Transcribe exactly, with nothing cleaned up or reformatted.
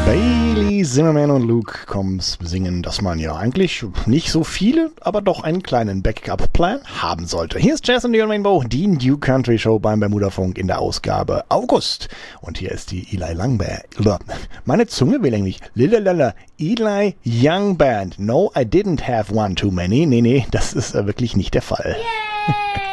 Bailey Zimmerman und Luke Combs singen, dass man ja eigentlich nicht so viele, aber doch einen kleinen Backup-Plan haben sollte. Hier ist Jazz and the Rainbow, die New Country Show beim Bermuda-Funk in der Ausgabe August. Und hier ist die Eli Young Band. Meine Zunge will eigentlich. Lilalala, Eli Young Band. No, I didn't have one too many. Nee, nee, das ist äh, wirklich nicht der Fall. Yay!